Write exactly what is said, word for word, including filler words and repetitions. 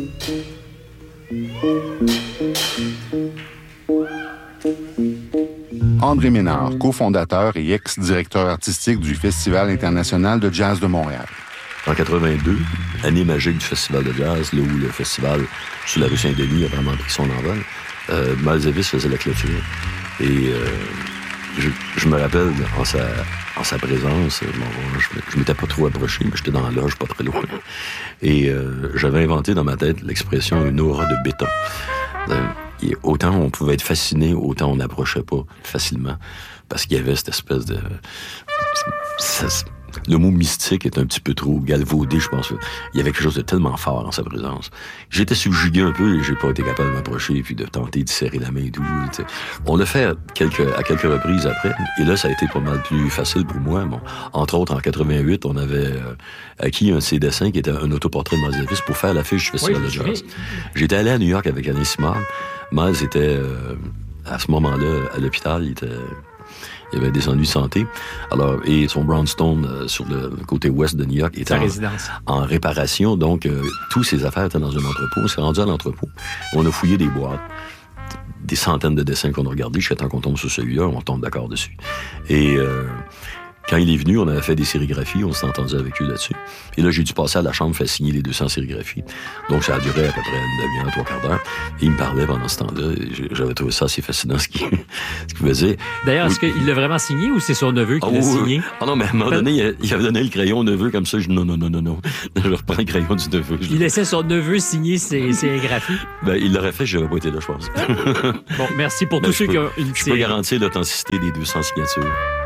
André Ménard, cofondateur et ex-directeur artistique du Festival international de jazz de Montréal. En quatre-vingt-deux, année magique du Festival de jazz, là où le festival sur la rue Saint-Denis a vraiment pris son envol, euh, Miles Davis faisait la clôture. Et euh, je, je me rappelle, en sa, en sa présence, bon, je, je m'étais pas trop approché, mais j'étais dans la loge, pas très loin. Et euh, j'avais inventé dans ma tête l'expression « une aura de béton ». Et autant on pouvait être fasciné, autant on n'approchait pas facilement. Parce qu'il y avait cette espèce de... Ça, le mot mystique est un petit peu trop galvaudé, je pense. Il y avait quelque chose de tellement fort en sa présence. J'étais subjugué un peu et j'ai pas été capable de m'approcher et puis de tenter de serrer la main et tout. T'sais. On l'a fait à quelques, à quelques reprises après. Et là, ça a été pas mal plus facile pour moi. Bon, entre autres, en quatre-vingt-huit, on avait euh, acquis un de ses dessins qui était un autoportrait de Miles Davis pour faire l'affiche du Festival oui, de jazz. J'étais allé à New York avec Alain Simard. Miles était, euh, à ce moment-là, à l'hôpital. Il était... Il y avait des ennuis de santé. Alors, et son brownstone euh, sur le côté ouest de New York était en, en réparation. Donc, euh, tous ses affaires étaient dans un entrepôt. On s'est rendu à l'entrepôt. On a fouillé des boîtes. Des centaines de dessins qu'on a regardés. Jusqu'à temps qu'on tombe sur celui-là, on tombe d'accord dessus. Et euh, quand il est venu, on avait fait des sérigraphies. On s'est entendu avec lui là-dessus. Et là, j'ai dû passer à la chambre, faire signer les deux cents sérigraphies. Donc, ça a duré à peu près une demi-heure, trois quarts d'heure. Et il me parlait pendant ce temps-là. J'avais trouvé ça assez fascinant, ce qu'il, ce qu'il faisait. D'ailleurs, oui. Est-ce qu'il l'a vraiment signé ou c'est son neveu qui oh, l'a signé? Ah non, mais à un moment donné, il avait donné le crayon au neveu comme ça. Je dis non, non, non, non, non. Je reprends le crayon du neveu. Il laissait son neveu signer ses sérigraphies? Ben, il l'aurait fait, je n'aurais pas été là, je pense. Bon, merci pour ben, tous ceux peux, qui ont une Je peux garantir l'authenticité des deux cents signatures.